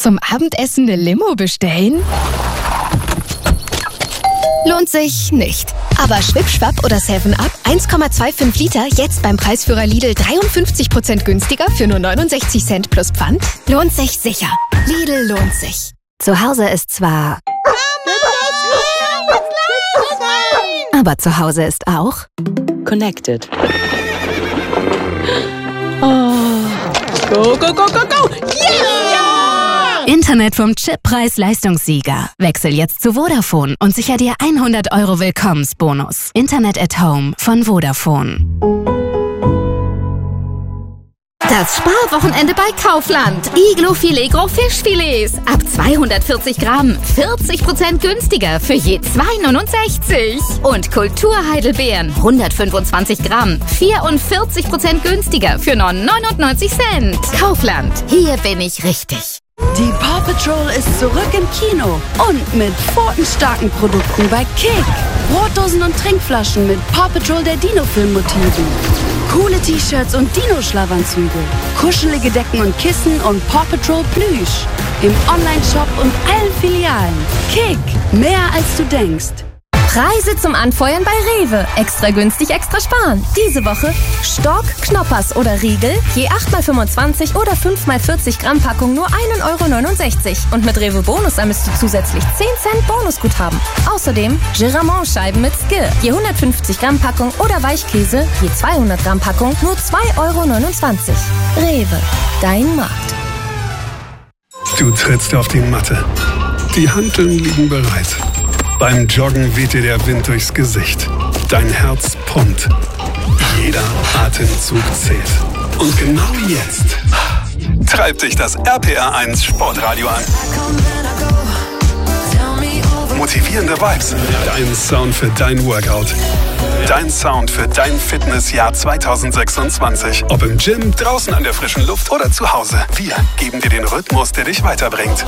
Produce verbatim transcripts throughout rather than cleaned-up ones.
Zum Abendessen eine Limo bestellen? Lohnt sich nicht. Aber Schwipschwapp oder seven up, eins Komma fünfundzwanzig Liter, jetzt beim Preisführer Lidl dreiundfünfzig Prozent günstiger für nur neunundsechzig Cent plus Pfand? Lohnt sich sicher. Lidl lohnt sich. Zu Hause ist zwar... Aber zu Hause ist auch... Connected. Oh. Go, go, go, go, go! Yeah! Internet vom Chip Preis-Leistungssieger. Wechsel jetzt zu Vodafone und sicher dir hundert Euro Willkommensbonus. Internet at Home von Vodafone. Das Sparwochenende bei Kaufland. Iglo Filet Gros Fischfilets. Ab zweihundertvierzig Gramm. vierzig Prozent günstiger für je zwei neunundsechzig. Und Kulturheidelbeeren. hundertfünfundzwanzig Gramm. vierundvierzig Prozent günstiger für nur neunundneunzig Cent. Kaufland. Hier bin ich richtig. Die Paw Patrol ist zurück im Kino und mit pfotenstarken Produkten bei Kick. Brotdosen und Trinkflaschen mit Paw Patrol der Dino-Film-Motiven. Coole T-Shirts und Dino-Schlafanzüge. Kuschelige Decken und Kissen und Paw Patrol Plüsch. Im Online-Shop und allen Filialen. Kick, mehr als du denkst. Preise zum Anfeuern bei Rewe. Extra günstig, extra sparen. Diese Woche Stock, Knoppers oder Riegel. Je acht mal fünfundzwanzig oder fünf mal vierzig Gramm Packung nur ein Euro neunundsechzig. Und mit Rewe Bonus ermisst du zusätzlich zehn Cent Bonusguthaben. Außerdem Geramont-Scheiben mit Skill. Je hundertfünfzig Gramm Packung oder Weichkäse. Je zweihundert Gramm Packung nur zwei Euro neunundzwanzig. Rewe, dein Markt. Du trittst auf die Matte. Die Hanteln liegen bereit. Beim Joggen weht dir der Wind durchs Gesicht. Dein Herz pumpt. Jeder Atemzug zählt. Und genau jetzt treibt dich das R P R eins Sportradio an. Motivierende Vibes. Dein Sound für dein Workout. Dein Sound für dein Fitnessjahr zweitausendsechsundzwanzig. Ob im Gym, draußen an der frischen Luft oder zu Hause. Wir geben dir den Rhythmus, der dich weiterbringt.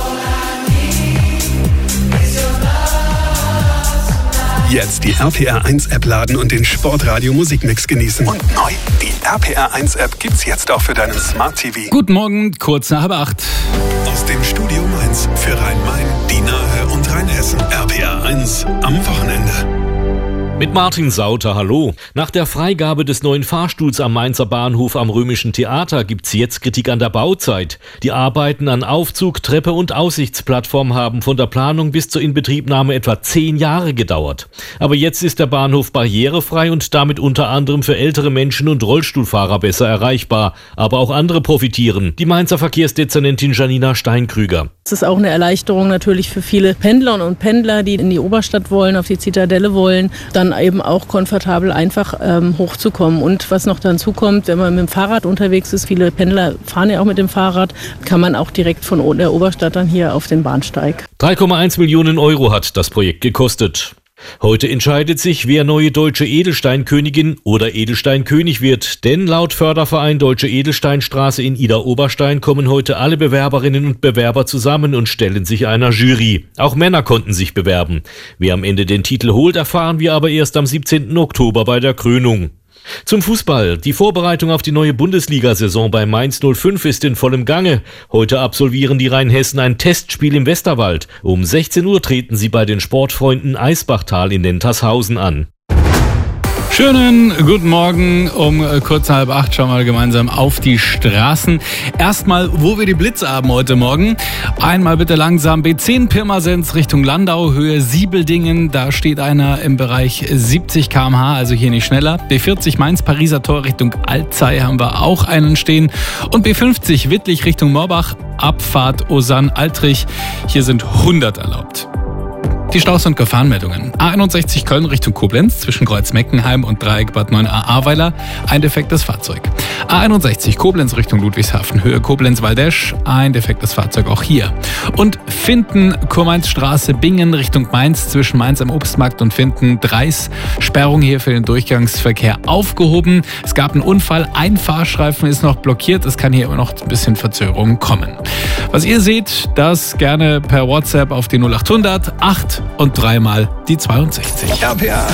Jetzt die R P R eins App laden und den Sportradio Musikmix genießen. Und neu, die R P R eins App gibt's jetzt auch für deinen Smart T V. Guten Morgen, kurz nach halb acht. Aus dem Studio Mainz für Rhein-Main, die Nahe und Rheinhessen. R P R eins am Wochenende. Mit Martin Sauter, hallo. Nach der Freigabe des neuen Fahrstuhls am Mainzer Bahnhof am Römischen Theater gibt's jetzt Kritik an der Bauzeit. Die Arbeiten an Aufzug, Treppe und Aussichtsplattform haben von der Planung bis zur Inbetriebnahme etwa zehn Jahre gedauert. Aber jetzt ist der Bahnhof barrierefrei und damit unter anderem für ältere Menschen und Rollstuhlfahrer besser erreichbar. Aber auch andere profitieren. Die Mainzer Verkehrsdezernentin Janina Steinkrüger. Es ist auch eine Erleichterung natürlich für viele Pendlerinnen und Pendler, die in die Oberstadt wollen, auf die Zitadelle wollen, dann eben auch komfortabel einfach ähm, hochzukommen. Und was noch dazu kommt, wenn man mit dem Fahrrad unterwegs ist, viele Pendler fahren ja auch mit dem Fahrrad, kann man auch direkt von der Oberstadt dann hier auf den Bahnsteig. drei Komma eins Millionen Euro hat das Projekt gekostet. Heute entscheidet sich, wer neue deutsche Edelsteinkönigin oder Edelsteinkönig wird. Denn laut Förderverein Deutsche Edelsteinstraße in Idar-Oberstein kommen heute alle Bewerberinnen und Bewerber zusammen und stellen sich einer Jury. Auch Männer konnten sich bewerben. Wer am Ende den Titel holt, erfahren wir aber erst am siebzehnten Oktober bei der Krönung. Zum Fußball. Die Vorbereitung auf die neue Bundesliga-Saison bei Mainz null fünf ist in vollem Gange. Heute absolvieren die Rheinhessen ein Testspiel im Westerwald. Um sechzehn Uhr treten sie bei den Sportfreunden Eisbachtal in Nentershausen an. Schönen guten Morgen, um kurz halb acht schauen wir gemeinsam auf die Straßen. Erstmal, wo wir die Blitze haben heute Morgen. Einmal bitte langsam B zehn Pirmasens Richtung Landau, Höhe Siebeldingen. Da steht einer im Bereich siebzig Kilometer pro Stunde, also hier nicht schneller. B vierzig Mainz-Pariser Tor Richtung Alzey haben wir auch einen stehen. Und B fünfzig Wittlich Richtung Morbach, Abfahrt Osann-Altrich. Hier sind hundert erlaubt. Die Staus- und Gefahrenmeldungen. A einundsechzig Köln Richtung Koblenz zwischen Kreuz Meckenheim und Dreieck Bad neun a Ahrweiler. Ein defektes Fahrzeug. A einundsechzig Koblenz Richtung Ludwigshafen. Höhe Koblenz-Waldesch. Ein defektes Fahrzeug auch hier. Und Finden-Kurmainzstraße Bingen Richtung Mainz zwischen Mainz am Obstmarkt und Finden-Dreis. Sperrung hier für den Durchgangsverkehr aufgehoben. Es gab einen Unfall. Ein Fahrstreifen ist noch blockiert. Es kann hier immer noch ein bisschen Verzögerung kommen. Was ihr seht, das gerne per WhatsApp auf die null achthundert acht und dreimal die zweiundsechzig. R P R